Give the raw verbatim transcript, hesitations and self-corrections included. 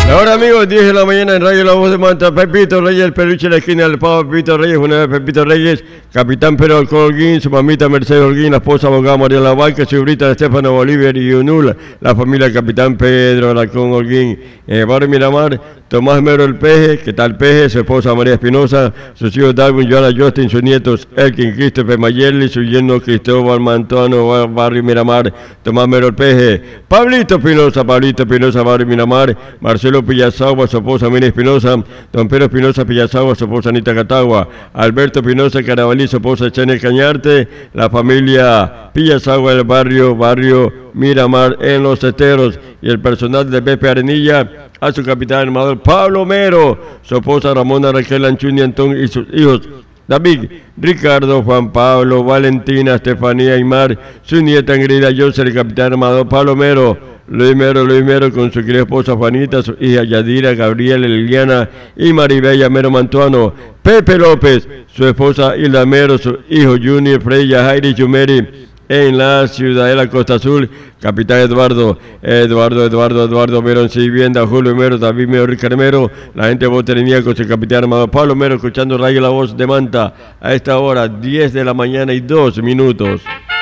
Ahora amigos, diez de la mañana en Radio La Voz de Manta. Pepito Reyes, el peluche en la esquina del pavo. Pepito Reyes, una vez Pepito Reyes, capitán Pedro Alcohol Holguín, su mamita Mercedes Holguín, la esposa abogada María Lavalca, su brita Estefano Bolívar y Unul, la familia capitán Pedro Alcohol Holguín, eh, Barrio Miramar, Tomás Mero el Peje, que tal Peje, su esposa María Espinosa, sus hijos Darwin, Joana Justin, sus nietos Elkin, Christopher Mayerli, su yerno Cristóbal Mantuano, Barrio Miramar, Tomás Mero el Peje, Pablito Espinosa, Pablito Espinosa, Barrio Miramar, Marcelo Pillazagua, su esposa Mira Espinosa, Don Pedro Espinosa Pillazagua, su esposa Anita Catagua, Alberto Espinosa Carabalí, su esposa Chene Cañarte, la familia Pillazagua del barrio, barrio Miramar en Los Esteros, y el personal de Pepe Arenilla, a su capitán armador Pablo Mero, su esposa Ramona Raquel Anchuni Antón y sus hijos David, Ricardo, Juan Pablo, Valentina, Estefanía Aymar, su nieta Engrida José, el capitán armador Pablo Mero, Luis Mero, Luis Mero con su querida esposa Juanita, su hija Yadira, Gabriela, Liliana y Maribella Mero Mantuano, Pepe López, su esposa Hilda Mero, su hijo Junior, Freya, Jairi Chumeri, en la ciudad de la Costa Azul, capitán Eduardo, Eduardo, Eduardo, Eduardo Mero en su vivienda, Julio Mero, David Mero, Ricardo Mero, la gente de Botería con su capitán armado Pablo Mero, escuchando Radio La Voz de Manta a esta hora, diez de la mañana y dos minutos.